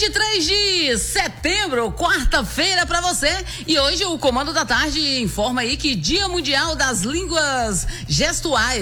23 de setembro, quarta-feira pra você. E hoje o Comando da Tarde informa aí que Dia Mundial das Línguas Gestuais.